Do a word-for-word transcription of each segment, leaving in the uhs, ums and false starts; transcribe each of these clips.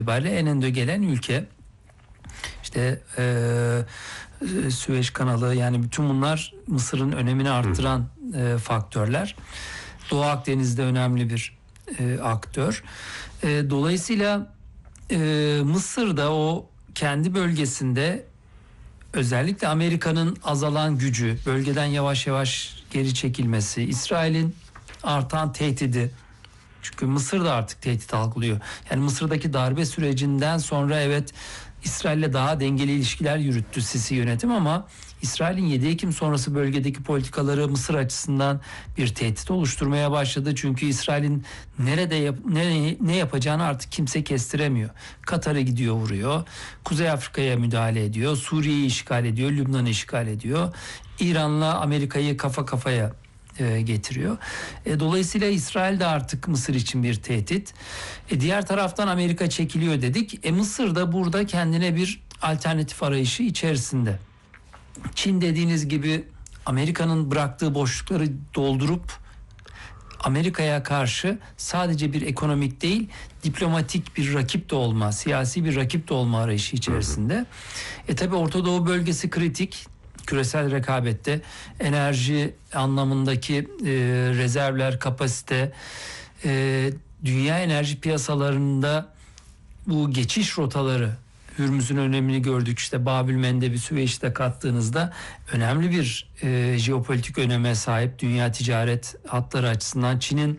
itibariyle en önde gelen ülke. İşte e, Süveyş kanalı, yani bütün bunlar Mısır'ın önemini arttıran e, faktörler. Doğu Akdeniz'de önemli bir e, aktör. E, dolayısıyla e, Mısır'da o kendi bölgesinde özellikle Amerika'nın azalan gücü, bölgeden yavaş yavaş geri çekilmesi, İsrail'in artan tehdidi, çünkü Mısır da artık tehdit algılıyor. Yani Mısır'daki darbe sürecinden sonra evet İsrail'le daha dengeli ilişkiler yürüttü Sisi yönetim, ama İsrail'in yedi Ekim sonrası bölgedeki politikaları Mısır açısından bir tehdit oluşturmaya başladı. Çünkü İsrail'in nerede yap, ne, ne yapacağını artık kimse kestiremiyor. Katar'a gidiyor, vuruyor. Kuzey Afrika'ya müdahale ediyor. Suriye'yi işgal ediyor. Lübnan'ı işgal ediyor. İran'la Amerika'yı kafa kafaya e, getiriyor. E, dolayısıyla İsrail de artık Mısır için bir tehdit. E, diğer taraftan Amerika çekiliyor dedik. E, Mısır da burada kendine bir alternatif arayışı içerisinde. Çin dediğiniz gibi Amerika'nın bıraktığı boşlukları doldurup Amerika'ya karşı sadece bir ekonomik değil, diplomatik bir rakip de olma, siyasi bir rakip de olma arayışı içerisinde. E tabi Orta Doğu bölgesi kritik. Küresel rekabette enerji anlamındaki e, rezervler, kapasite, e, dünya enerji piyasalarında bu geçiş rotaları, Hürmüz'ün önemini gördük. İşte Babül Mendebi, Süveyş'i de kattığınızda önemli bir e, jeopolitik öneme sahip dünya ticaret hatları açısından. Çin'in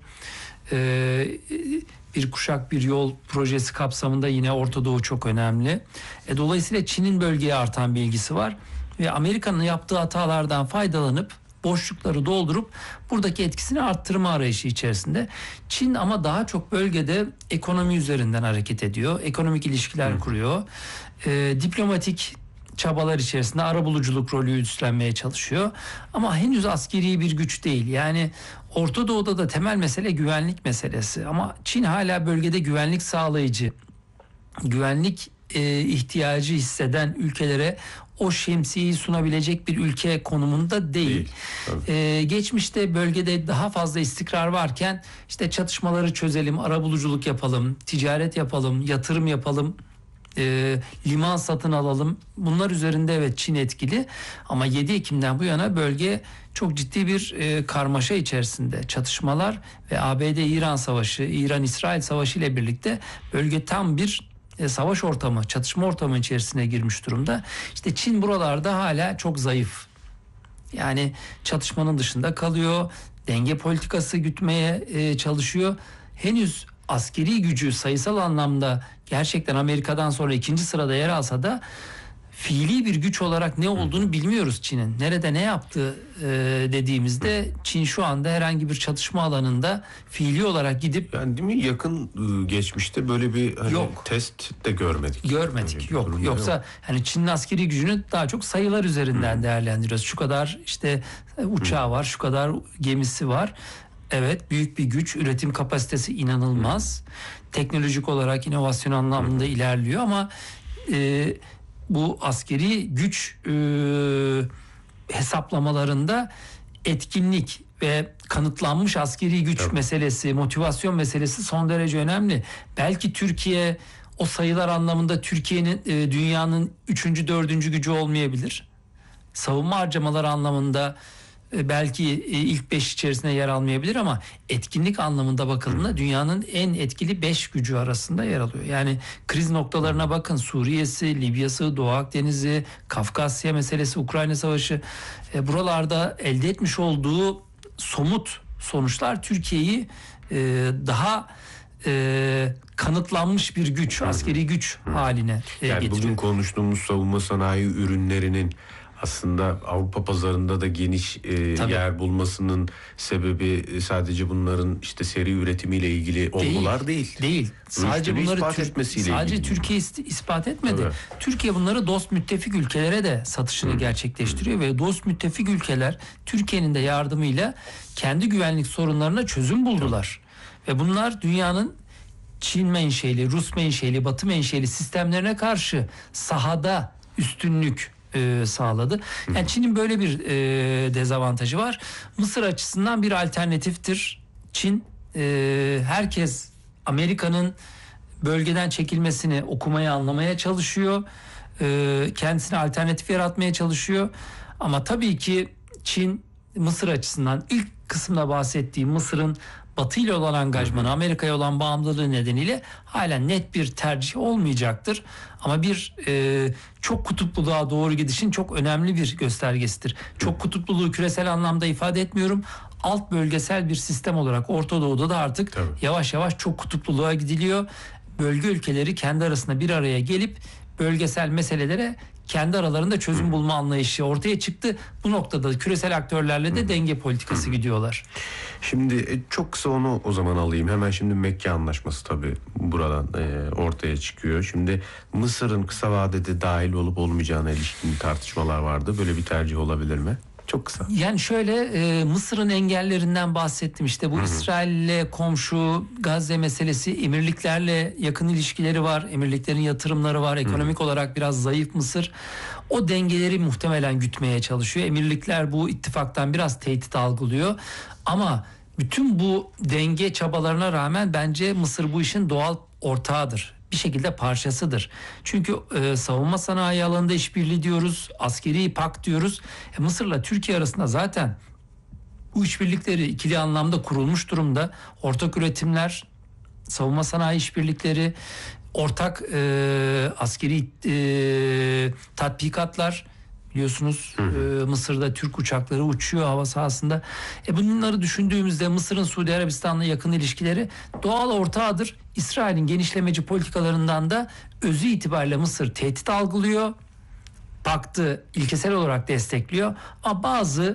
e, bir kuşak bir yol projesi kapsamında yine Orta Doğu çok önemli. E, dolayısıyla Çin'in bölgeye artan bir ilgisi var ve Amerika'nın yaptığı hatalardan faydalanıp boşlukları doldurup buradaki etkisini arttırma arayışı içerisinde. Çin ama daha çok bölgede ekonomi üzerinden hareket ediyor. Ekonomik ilişkiler Hı. kuruyor. E, diplomatik çabalar içerisinde arabuluculuk rolü üstlenmeye çalışıyor. Ama henüz askeri bir güç değil. Yani Orta Doğu'da da temel mesele güvenlik meselesi. Ama Çin hala bölgede güvenlik sağlayıcı, güvenlik e, ihtiyacı hisseden ülkelere o şemsiyeyi sunabilecek bir ülke konumunda değil. değil ee, geçmişte bölgede daha fazla istikrar varken işte çatışmaları çözelim, arabuluculuk yapalım, ticaret yapalım, yatırım yapalım, e, liman satın alalım. Bunlar üzerinde evet Çin etkili, ama yedi Ekim'den bu yana bölge çok ciddi bir e, karmaşa içerisinde. Çatışmalar ve A B D-İran savaşı, İran-İsrail savaşı ile birlikte bölge tam bir savaş ortamı, çatışma ortamı içerisine girmiş durumda. İşte Çin buralarda hala çok zayıf. Yani çatışmanın dışında kalıyor. Denge politikası gütmeye e, çalışıyor. Henüz askeri gücü sayısal anlamda gerçekten Amerika'dan sonra ikinci sırada yer alsa da fiili bir güç olarak ne olduğunu bilmiyoruz Çin'in. Nerede ne yaptığı e, dediğimizde Çin şu anda herhangi bir çatışma alanında fiili olarak gidip... Yani değil mi, yakın geçmişte böyle bir hani yok. test de görmedik. Görmedik. Yok. Yoksa yok. Hani Çin'in askeri gücünü daha çok sayılar üzerinden Hı. değerlendiriyoruz. Şu kadar işte uçağı Hı. var, şu kadar gemisi var. Evet, büyük bir güç, üretim kapasitesi inanılmaz. Hı. Teknolojik olarak inovasyon anlamında Hı. ilerliyor, ama e, bu askeri güç e, hesaplamalarında etkinlik ve kanıtlanmış askeri güç evet. meselesi, motivasyon meselesi son derece önemli. Belki Türkiye o sayılar anlamında Türkiye'nin e, dünyanın üçüncü, dördüncü gücü olmayabilir. Savunma harcamaları anlamında e, belki e, ilk beş içerisinde yer almayabilir, ama etkinlik anlamında bakıldığında dünyanın en etkili beş gücü arasında yer alıyor. Yani kriz noktalarına bakın, Suriye'si, Libya'sı, Doğu Akdeniz'i, Kafkasya meselesi, Ukrayna Savaşı, e, buralarda elde etmiş olduğu somut sonuçlar Türkiye'yi e, daha e, kanıtlanmış bir güç, askeri güç haline e, yani getiriyor. Bugün konuştuğumuz savunma sanayi ürünlerinin aslında Avrupa pazarında da geniş e, yer bulmasının sebebi sadece bunların işte seri üretimiyle ilgili olgular değil. Değil. değil. Sadece bunları ispat tür- etmesiyle sadece ilgili. Türkiye ispat etmedi. Evet. Türkiye bunları dost müttefik ülkelere de satışını Hı. gerçekleştiriyor Hı. ve dost müttefik ülkeler Türkiye'nin de yardımıyla kendi güvenlik sorunlarına çözüm buldular. Hı. Ve bunlar dünyanın Çin menşeli, Rus menşeli, Batı menşeli sistemlerine karşı sahada üstünlük E, sağladı. Yani Çin'in böyle bir e, dezavantajı var. Mısır açısından bir alternatiftir. Çin e, herkes Amerika'nın bölgeden çekilmesini okumaya, anlamaya çalışıyor. E, kendisine alternatif yaratmaya çalışıyor. Ama tabii ki Çin, Mısır açısından ilk kısımda bahsettiğim Mısır'ın Batı ile olan angajmanı, Amerika'ya olan bağımlılığı nedeniyle halen net bir tercih olmayacaktır. Ama bir e, çok kutupluluğa doğru gidişin çok önemli bir göstergesidir. Çok kutupluluğu küresel anlamda ifade etmiyorum. Alt bölgesel bir sistem olarak Orta Doğu'da da artık Tabii. yavaş yavaş çok kutupluluğa gidiliyor. Bölge ülkeleri kendi arasında bir araya gelip bölgesel meselelere kendi aralarında çözüm bulma anlayışı ortaya çıktı. Bu noktada küresel aktörlerle de denge politikası gidiyorlar. Şimdi çok kısa onu o zaman alayım. Hemen şimdi Mekke Anlaşması tabii buradan e, ortaya çıkıyor. Şimdi Mısır'ın kısa vadede dahil olup olmayacağına ilişkin tartışmalar vardı. Böyle bir tercih olabilir mi? Çok kısa. Yani şöyle e, Mısır'ın engellerinden bahsettim. İşte bu İsrail'le komşu, Gazze meselesi, emirliklerle yakın ilişkileri var. Emirliklerin yatırımları var. Ekonomik Hı. olarak biraz zayıf Mısır. O dengeleri muhtemelen gütmeye çalışıyor. Emirlikler bu ittifaktan biraz tehdit algılıyor. Ama bütün bu denge çabalarına rağmen bence Mısır bu işin doğal ortağıdır. Bir şekilde parçasıdır. Çünkü e, savunma sanayi alanında işbirliği diyoruz, askeri pakt diyoruz. E, Mısır'la Türkiye arasında zaten bu işbirlikleri ikili anlamda kurulmuş durumda. Ortak üretimler, savunma sanayi işbirlikleri, ortak e, askeri e, tatbikatlar. Biliyorsunuz hı hı. E, Mısır'da Türk uçakları uçuyor hava sahasında. E bunları düşündüğümüzde Mısır'ın Suudi Arabistan'la yakın ilişkileri doğal ortağıdır. İsrail'in genişlemeci politikalarından da özü itibariyle Mısır tehdit algılıyor. Paktı ilkesel olarak destekliyor. Ama bazı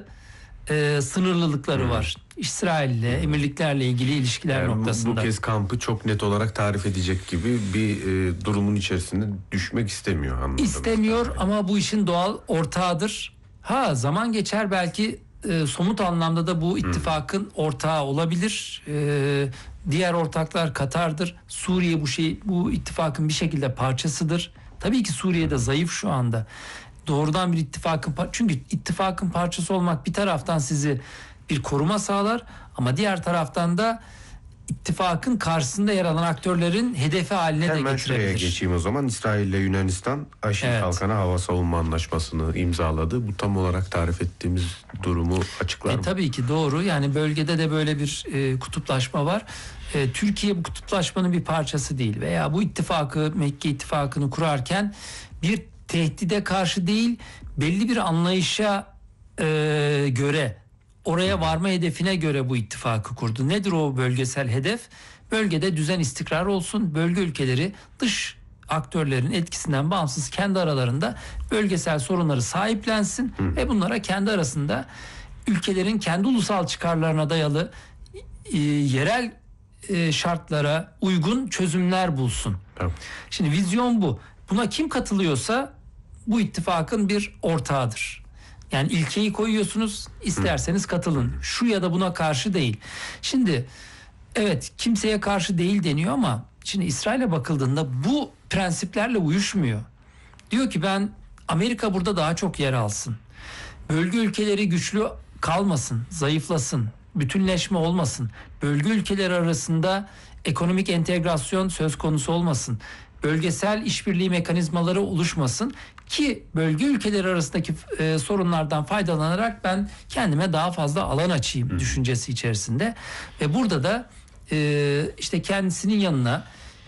e, sınırlılıkları hı. var. İsrail'le, emirliklerle ilgili ilişkiler yani noktasında. Bu kez kampı çok net olarak tarif edecek gibi bir e, durumun içerisinde düşmek istemiyor anlamda. İstemiyor ama bu işin doğal ortağıdır. Ha zaman geçer belki e, somut anlamda da bu ittifakın hmm. ortağı olabilir. E, diğer ortaklar Katar'dır. Suriye bu şey bu ittifakın bir şekilde parçasıdır. Tabii ki Suriye de zayıf şu anda. Doğrudan bir ittifakın çünkü ittifakın parçası olmak bir taraftan sizi bir koruma sağlar ama diğer taraftan da ittifakın karşısında yer alan aktörlerin hedefi haline Hemen de getirebilir. Hemen şuraya geçeyim o zaman. İsrail ile Yunanistan Aşil evet. Kalkanı Hava Savunma Anlaşması'nı imzaladı. Bu tam olarak tarif ettiğimiz durumu açıklar e, mı? Tabii ki doğru. Yani bölgede de böyle bir e, kutuplaşma var. E, Türkiye bu kutuplaşmanın bir parçası değil veya bu ittifakı, Mekke ittifakını kurarken bir tehdide karşı değil, belli bir anlayışa e, göre, oraya varma hedefine göre bu ittifakı kurdu. Nedir o bölgesel hedef? Bölgede düzen istikrar olsun. Bölge ülkeleri dış aktörlerin etkisinden bağımsız kendi aralarında bölgesel sorunları sahiplensin Hı. ve bunlara kendi arasında ülkelerin kendi ulusal çıkarlarına dayalı e, yerel e, şartlara uygun çözümler bulsun. Tamam. Şimdi vizyon bu. Buna kim katılıyorsa bu ittifakın bir ortağıdır. Yani ilkeyi koyuyorsunuz, isterseniz katılın. Şu ya da buna karşı değil. Şimdi evet kimseye karşı değil deniyor ama şimdi İsrail'e bakıldığında bu prensiplerle uyuşmuyor. Diyor ki ben Amerika burada daha çok yer alsın. Bölge ülkeleri güçlü kalmasın, zayıflasın, bütünleşme olmasın. Bölge ülkeleri arasında ekonomik entegrasyon söz konusu olmasın. Bölgesel işbirliği mekanizmaları oluşmasın ki bölge ülkeleri arasındaki e, sorunlardan faydalanarak ben kendime daha fazla alan açayım Hı. düşüncesi içerisinde ve burada da e, işte kendisinin yanına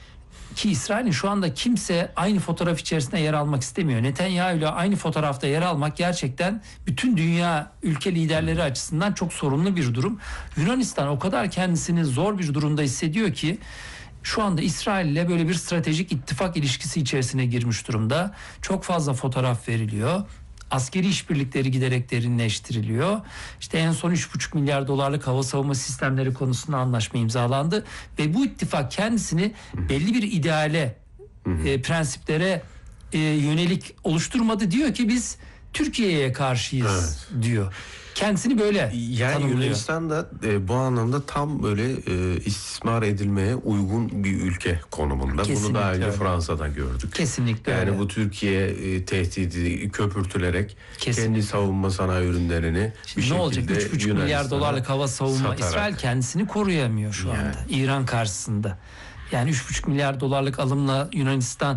ki İsrail'in şu anda kimse aynı fotoğraf içerisinde yer almak istemiyor. Netanyahu ile aynı fotoğrafta yer almak gerçekten bütün dünya ülke liderleri açısından çok sorunlu bir durum. Yunanistan o kadar kendisini zor bir durumda hissediyor ki şu anda İsrail ile böyle bir stratejik ittifak ilişkisi içerisine girmiş durumda. Çok fazla fotoğraf veriliyor. Askeri işbirlikleri giderek derinleştiriliyor. İşte en son üç buçuk milyar dolarlık hava savunma sistemleri konusunda anlaşma imzalandı. Ve bu ittifak kendisini belli bir ideale, e, prensiplere e, yönelik oluşturmadı. Diyor ki biz Türkiye'ye karşıyız evet. diyor. Kendisini böyle yani tanımlıyor. Yunanistan da e, bu anlamda tam böyle e, istismar edilmeye uygun bir ülke konumunda. Kesinlikle Bunu daha önce öyle. Fransa'da gördük. Kesinlikle Yani öyle. bu Türkiye e, tehdidi köpürtülerek Kesinlikle. kendi savunma sanayi ürünlerini Şimdi bir ne şekilde olacak? üç buçuk milyar dolarlık hava savunma. satarak. İsrail kendisini koruyamıyor şu yani. anda İran karşısında. Yani üç buçuk milyar dolarlık alımla Yunanistan